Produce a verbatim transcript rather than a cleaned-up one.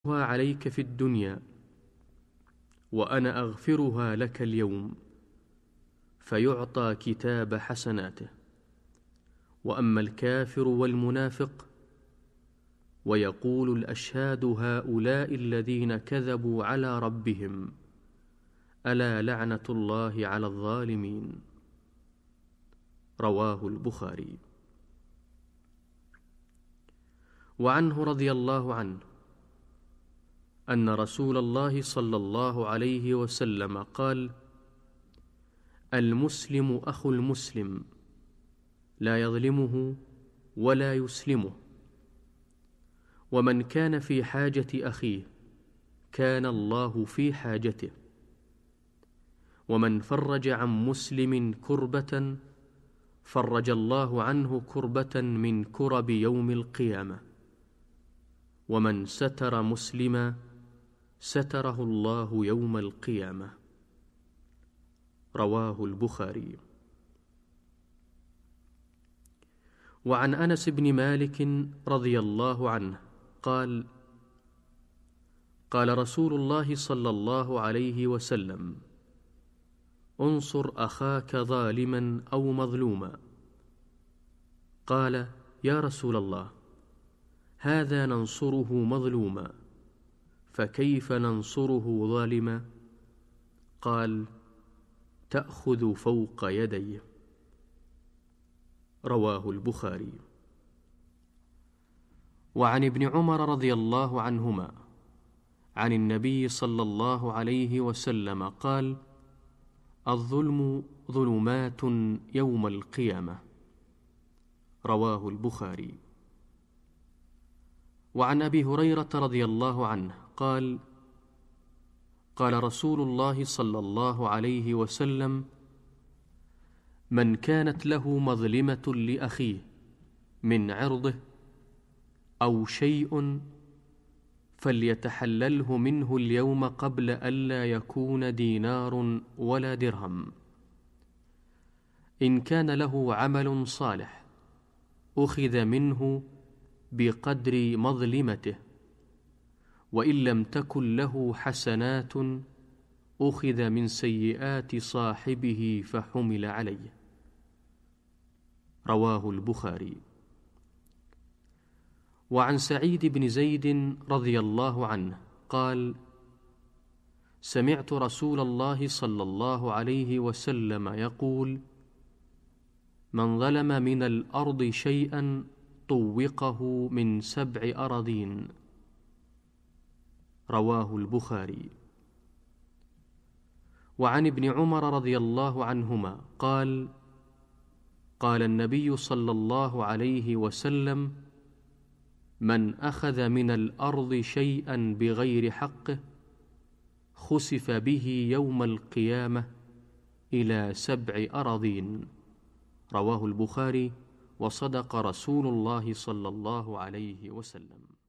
عليك في الدنيا وأنا أغفرها لك اليوم، فيعطى كتاب حسناته. وأما الكافر والمنافق ويقول الأشهاد هؤلاء الذين كذبوا على ربهم، ألا لعنة الله على الظالمين. رواه البخاري. وعنه رضي الله عنه أن رسول الله صلى الله عليه وسلم قال: المسلم أخو المسلم، لا يظلمه ولا يسلمه، ومن كان في حاجة أخيه كان الله في حاجته، ومن فرج عن مسلم كربة فرج الله عنه كربة من كرب يوم القيامة، ومن ستر مسلما ستره الله يوم القيامة. رواه البخاري. وعن أنس بن مالك رضي الله عنه قال: قال رسول الله صلى الله عليه وسلم: انصر أخاك ظالما أو مظلوما. قال: يا رسول الله، هذا ننصره مظلوما، فكيف ننصره ظالما؟ قال: تأخذ فوق يديه. رواه البخاري. وعن ابن عمر رضي الله عنهما عن النبي صلى الله عليه وسلم قال: الظلم ظلمات يوم القيامة. رواه البخاري. وعن أبي هريرة رضي الله عنه قال: قال رسول الله صلى الله عليه وسلم: من كانت له مظلمة لأخيه من عرضه أو شيء فليتحلله منه اليوم قبل ألا يكون دينار ولا درهم. إن كان له عمل صالح أخذ منه بقدر مظلمته، وإن لم تكن له حسنات أخذ من سيئات صاحبه فحمل عليه. رواه البخاري. وعن سعيد بن زيد رضي الله عنه قال: سمعت رسول الله صلى الله عليه وسلم يقول: من ظلم من الأرض شيئا طوقه من سبع أراضين. رواه البخاري. وعن ابن عمر رضي الله عنهما قال: قال النبي صلى الله عليه وسلم: من أخذ من الأرض شيئا بغير حقه خسف به يوم القيامة إلى سبع أراضين. رواه البخاري. وصدق رسول الله صلى الله عليه وسلم.